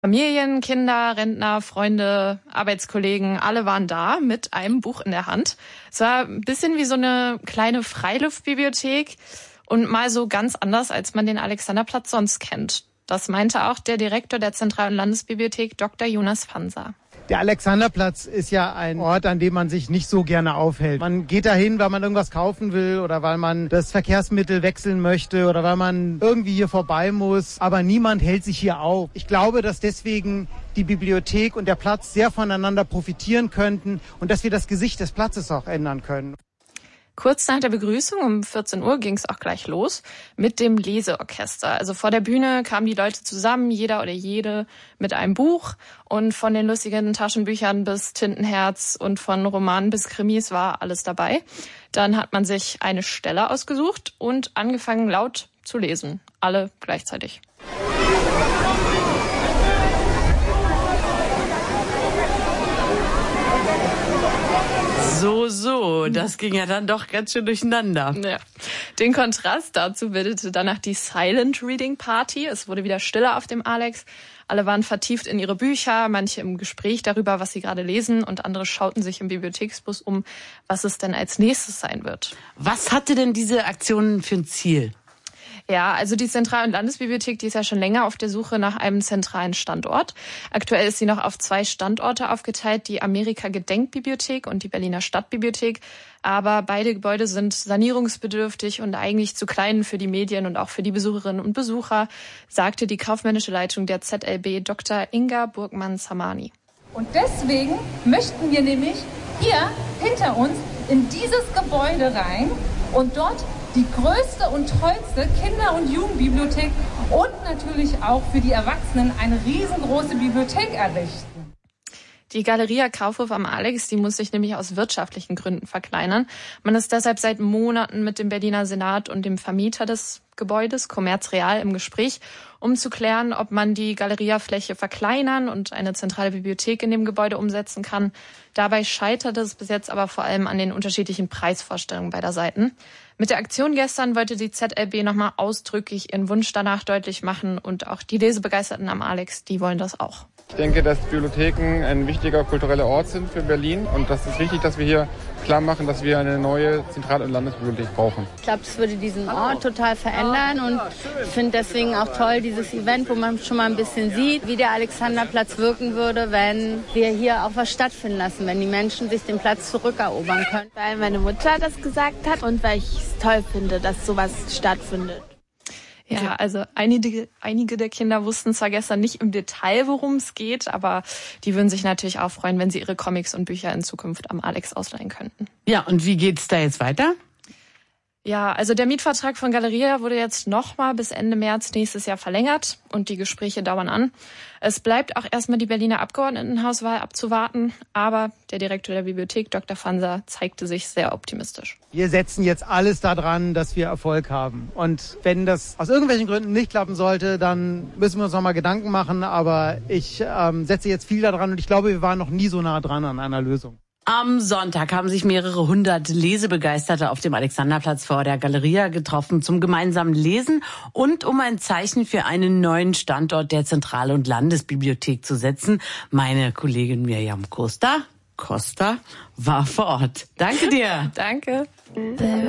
Familien, Kinder, Rentner, Freunde, Arbeitskollegen, alle waren da mit einem Buch in der Hand. Es war ein bisschen wie so eine kleine Freiluftbibliothek und mal so ganz anders, als man den Alexanderplatz sonst kennt. Das meinte auch der Direktor der Zentral- und Landesbibliothek, Dr. Jonas Fanser. Der Alexanderplatz ist ja ein Ort, an dem man sich nicht so gerne aufhält. Man geht dahin, weil man irgendwas kaufen will oder weil man das Verkehrsmittel wechseln möchte oder weil man irgendwie hier vorbei muss. Aber niemand hält sich hier auf. Ich glaube, dass deswegen die Bibliothek und der Platz sehr voneinander profitieren könnten und dass wir das Gesicht des Platzes auch ändern können. Kurz nach der Begrüßung um 14 Uhr ging es auch gleich los mit dem Leseorchester. Also vor der Bühne kamen die Leute zusammen, jeder oder jede mit einem Buch. Und von den lustigen Taschenbüchern bis Tintenherz und von Romanen bis Krimis war alles dabei. Dann hat man sich eine Stelle ausgesucht und angefangen laut zu lesen. Alle gleichzeitig. So, das ging ja dann doch ganz schön durcheinander. Ja. Den Kontrast dazu bildete danach die Silent Reading Party. Es wurde wieder stiller auf dem Alex. Alle waren vertieft in ihre Bücher, manche im Gespräch darüber, was sie gerade lesen und andere schauten sich im Bibliotheksbus um, was es denn als nächstes sein wird. Was hatte denn diese Aktion für ein Ziel? Ja, also die Zentral- und Landesbibliothek, die ist ja schon länger auf der Suche nach einem zentralen Standort. Aktuell ist sie noch auf 2 Standorte aufgeteilt, die Amerika-Gedenkbibliothek und die Berliner Stadtbibliothek. Aber beide Gebäude sind sanierungsbedürftig und eigentlich zu klein für die Medien und auch für die Besucherinnen und Besucher, sagte die kaufmännische Leitung der ZLB Dr. Inga Burgmann-Samani. Und deswegen möchten wir nämlich hier hinter uns in dieses Gebäude rein und dort die größte und tollste Kinder- und Jugendbibliothek und natürlich auch für die Erwachsenen eine riesengroße Bibliothek errichten. Die Galeria Kaufhof am Alex, die muss sich nämlich aus wirtschaftlichen Gründen verkleinern. Man ist deshalb seit Monaten mit dem Berliner Senat und dem Vermieter des Gebäudes, Commerz Real, im Gespräch, um zu klären, ob man die Galeriafläche verkleinern und eine zentrale Bibliothek in dem Gebäude umsetzen kann. Dabei scheitert es bis jetzt aber vor allem an den unterschiedlichen Preisvorstellungen beider Seiten. Mit der Aktion gestern wollte die ZLB nochmal ausdrücklich ihren Wunsch danach deutlich machen und auch die Lesebegeisterten am Alex, die wollen das auch. Ich denke, dass Bibliotheken ein wichtiger kultureller Ort sind für Berlin und das ist wichtig, dass wir hier klar machen, dass wir eine neue Zentral- und Landesbibliothek brauchen. Ich glaube, es würde diesen Ort total verändern und ich finde deswegen auch toll dieses Event, wo man schon mal ein bisschen sieht, wie der Alexanderplatz wirken würde, wenn wir hier auch was stattfinden lassen, wenn die Menschen sich den Platz zurückerobern können. Weil meine Mutter das gesagt hat und weil ich es toll finde, dass sowas stattfindet. Ja, also einige der Kinder wussten zwar gestern nicht im Detail, worum es geht, aber die würden sich natürlich auch freuen, wenn sie ihre Comics und Bücher in Zukunft am Alex ausleihen könnten. Ja, und wie geht's da jetzt weiter? Ja, also der Mietvertrag von Galeria wurde jetzt nochmal bis Ende März nächstes Jahr verlängert und die Gespräche dauern an. Es bleibt auch erstmal die Berliner Abgeordnetenhauswahl abzuwarten, aber der Direktor der Bibliothek, Dr. Fanser, zeigte sich sehr optimistisch. Wir setzen jetzt alles daran, dass wir Erfolg haben. Und wenn das aus irgendwelchen Gründen nicht klappen sollte, dann müssen wir uns nochmal Gedanken machen. Aber ich setze jetzt viel daran und ich glaube, wir waren noch nie so nah dran an einer Lösung. Am Sonntag haben sich mehrere hundert Lesebegeisterte auf dem Alexanderplatz vor der Galeria getroffen zum gemeinsamen Lesen und um ein Zeichen für einen neuen Standort der Zentral- und Landesbibliothek zu setzen. Meine Kollegin Mirjam Costa war vor Ort. Danke dir. Danke. There